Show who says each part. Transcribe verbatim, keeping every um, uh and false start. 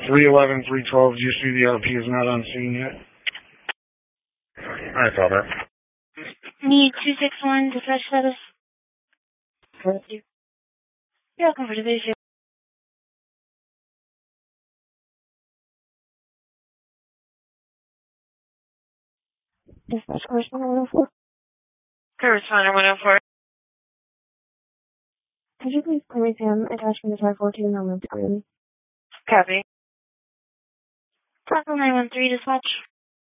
Speaker 1: three eleven, three twelve, do you see the L P is not on scene yet? I saw that.
Speaker 2: Need two six one, dispatch status. Thank you. You're welcome for division. Dispatch correspondent one oh four.
Speaker 3: Correspondent one oh four.
Speaker 2: Could you please clear him attachment to five fourteen on the screen?
Speaker 3: Copy.
Speaker 2: Taco nine one three, dispatch.